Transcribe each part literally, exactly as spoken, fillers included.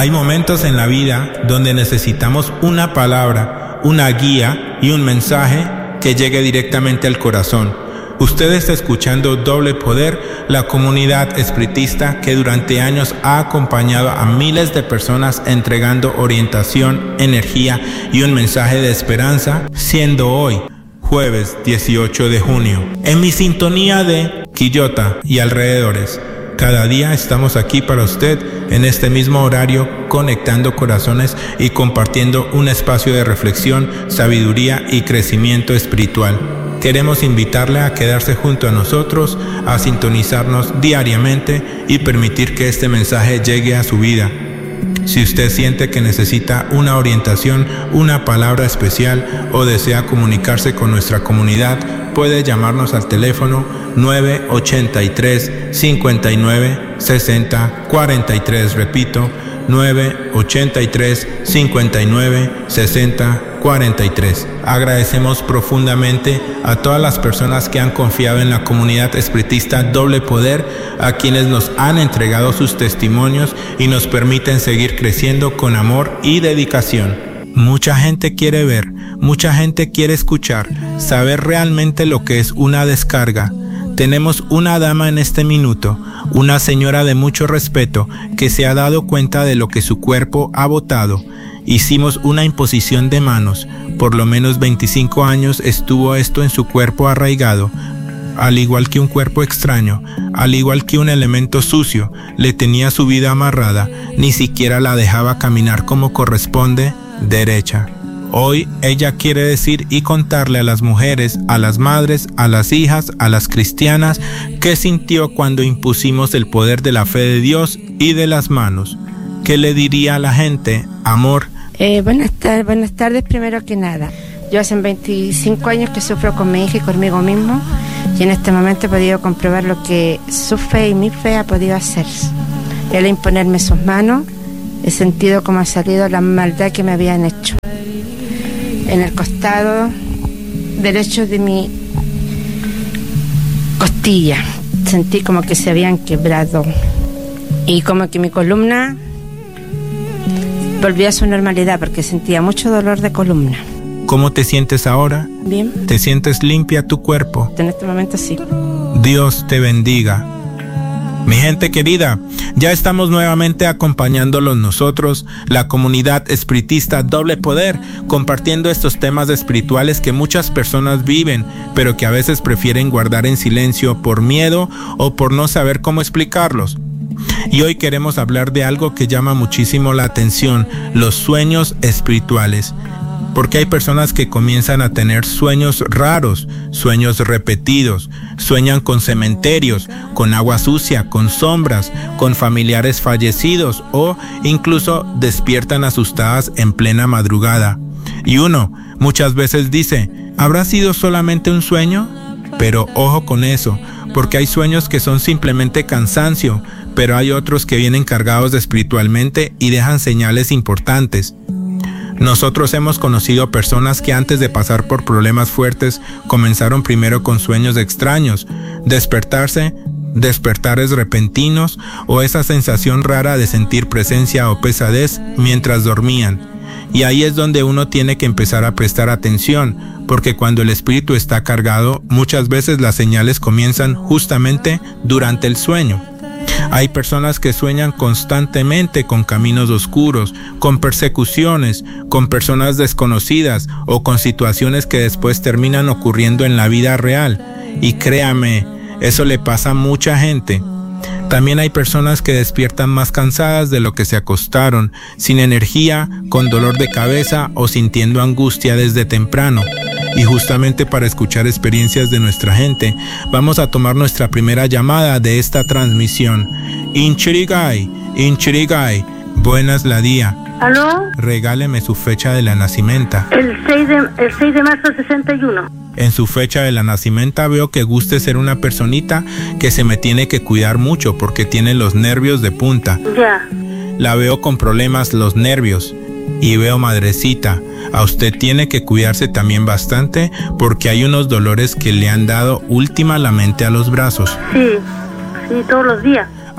Hay momentos en la vida donde necesitamos una palabra, una guía y un mensaje que llegue directamente al corazón. Usted está escuchando Doble Poder, la comunidad espiritista que durante años ha acompañado a miles de personas entregando orientación, energía y un mensaje de esperanza, siendo hoy jueves dieciocho de junio, en mi sintonía de Quillota y alrededores. Cada día estamos aquí para usted en este mismo horario, conectando corazones y compartiendo un espacio de reflexión, sabiduría y crecimiento espiritual. Queremos invitarle a quedarse junto a nosotros, a sintonizarnos diariamente y permitir que este mensaje llegue a su vida. Si usted siente que necesita una orientación, una palabra especial o desea comunicarse con nuestra comunidad, puede llamarnos al teléfono nueve ochenta y tres, cincuenta y nueve, sesenta, cuarenta y tres. Repito, nueve ochenta y tres, cincuenta y nueve, sesenta, cuarenta y tres. Agradecemos profundamente a todas las personas que han confiado en la comunidad espiritista Doble Poder, a quienes nos han entregado sus testimonios y nos permiten seguir creciendo con amor y dedicación. Mucha gente quiere ver, mucha gente quiere escuchar, saber realmente lo que es una descarga. Tenemos una dama en este minuto, una señora de mucho respeto, que se ha dado cuenta de lo que su cuerpo ha botado. Hicimos una imposición de manos. Por lo menos veinticinco años estuvo esto en su cuerpo arraigado. Al igual que un cuerpo extraño, al igual que un elemento sucio, le tenía su vida amarrada, ni siquiera la dejaba caminar como corresponde, derecha. Hoy ella quiere decir y contarle a las mujeres, a las madres, a las hijas, a las cristianas, qué sintió cuando impusimos el poder de la fe de Dios y de las manos. ¿Qué le diría a la gente, amor? Eh, buenas tardes, buenas tardes primero que nada. Yo hace veinticinco años que sufro con mi hija y conmigo mismo, y en este momento he podido comprobar lo que su fe y mi fe ha podido hacer. El imponerme sus manos, he sentido cómo ha salido la maldad que me habían hecho. En el costado derecho de mi costilla sentí como que se habían quebrado y como que mi columna volvió a su normalidad porque sentía mucho dolor de columna. ¿Cómo te sientes ahora? Bien. ¿Te sientes limpia tu cuerpo? En este momento sí. Dios te bendiga. Mi gente querida, ya estamos nuevamente acompañándolos nosotros, la comunidad espiritista Doble Poder, compartiendo estos temas espirituales que muchas personas viven, pero que a veces prefieren guardar en silencio por miedo o por no saber cómo explicarlos. Y hoy queremos hablar de algo que llama muchísimo la atención, los sueños espirituales. Porque hay personas que comienzan a tener sueños raros, sueños repetidos, sueñan con cementerios, con agua sucia, con sombras, con familiares fallecidos o incluso despiertan asustadas en plena madrugada. Y uno muchas veces dice, ¿habrá sido solamente un sueño? Pero ojo con eso, porque hay sueños que son simplemente cansancio, pero hay otros que vienen cargados espiritualmente y dejan señales importantes. Nosotros hemos conocido personas que antes de pasar por problemas fuertes comenzaron primero con sueños extraños, despertarse, despertares repentinos o esa sensación rara de sentir presencia o pesadez mientras dormían. Y ahí es donde uno tiene que empezar a prestar atención, porque cuando el espíritu está cargado, muchas veces las señales comienzan justamente durante el sueño. Hay personas que sueñan constantemente con caminos oscuros, con persecuciones, con personas desconocidas o con situaciones que después terminan ocurriendo en la vida real. Y créame, eso le pasa a mucha gente. También hay personas que despiertan más cansadas de lo que se acostaron, sin energía, con dolor de cabeza o sintiendo angustia desde temprano. Y justamente para escuchar experiencias de nuestra gente, vamos a tomar nuestra primera llamada de esta transmisión. Inchirigay, Inchirigay, buenas la día. ¿Aló? Regáleme su fecha de la nacimiento. El seis de, el seis de marzo del sesenta y uno. En su fecha de la nacimiento veo que guste ser una personita que se me tiene que cuidar mucho porque tiene los nervios de punta. Ya. La veo con problemas los nervios. Y veo, madrecita, a usted tiene que cuidarse también bastante porque hay unos dolores que le han dado últimamente a los brazos. Sí, sí, todos los días.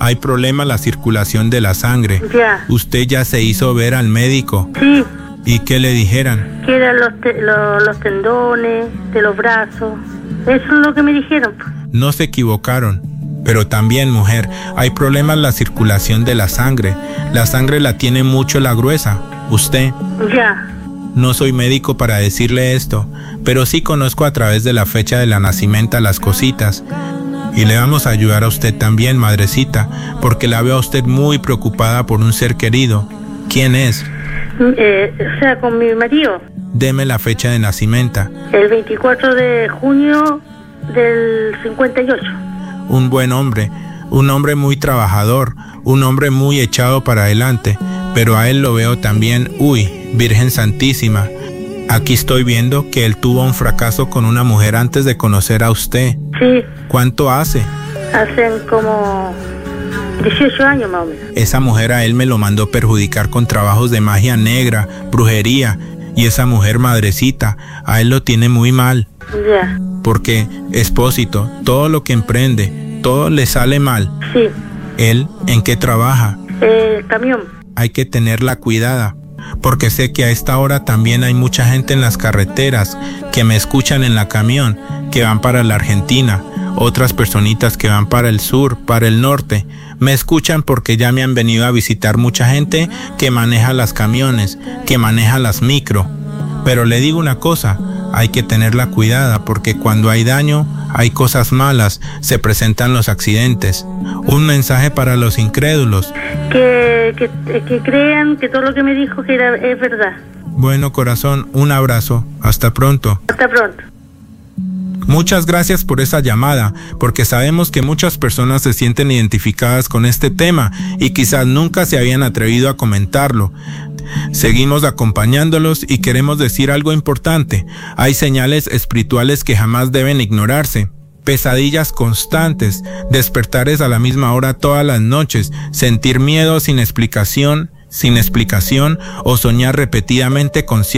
Hay problema en la circulación de la sangre. Ya. Usted ya se hizo ver al médico. Sí. ¿Y qué le dijeron? Que eran los, te- lo- los tendones de los brazos. Eso es lo que me dijeron. No se equivocaron. Pero también, mujer, hay problemas en la circulación de la sangre. La sangre la tiene mucho la gruesa. Usted. Ya. No soy médico para decirle esto, pero sí conozco a través de la fecha de la nacimiento las cositas. Y le vamos a ayudar a usted también, madrecita, porque la veo a usted muy preocupada por un ser querido. ¿Quién es? Eh, o sea, con mi marido. Deme la fecha de nacimiento. El veinticuatro de junio del cincuenta y ocho. Un buen hombre, un hombre muy trabajador, un hombre muy echado para adelante, pero a él lo veo también, uy, Virgen Santísima. Aquí estoy viendo que él tuvo un fracaso con una mujer antes de conocer a usted. Sí. ¿Cuánto hace? Hacen como dieciocho años más o menos. Esa mujer a él me lo mandó perjudicar con trabajos de magia negra, brujería, y esa mujer madrecita, a él lo tiene muy mal. Ya. Porque, Espósito, todo lo que emprende, todo le sale mal. Sí. ¿Él en qué trabaja? Eh, camión. Hay que tenerla cuidada, porque sé que a esta hora también hay mucha gente en las carreteras que me escuchan en la camión, que van para la Argentina, otras personitas que van para el sur, para el norte. Me escuchan porque ya me han venido a visitar mucha gente que maneja las camiones, que maneja las micro. Pero le digo una cosa, hay que tenerla cuidada porque cuando hay daño, hay cosas malas, se presentan los accidentes. Un mensaje para los incrédulos. Que, que, que crean que todo lo que me dijo que era, es verdad. Bueno, corazón, un abrazo. Hasta pronto. Hasta pronto. Muchas gracias por esa llamada, porque sabemos que muchas personas se sienten identificadas con este tema y quizás nunca se habían atrevido a comentarlo. Seguimos acompañándolos y queremos decir algo importante. Hay señales espirituales que jamás deben ignorarse. Pesadillas constantes, despertares a la misma hora todas las noches, sentir miedo sin explicación, sin explicación o soñar repetidamente con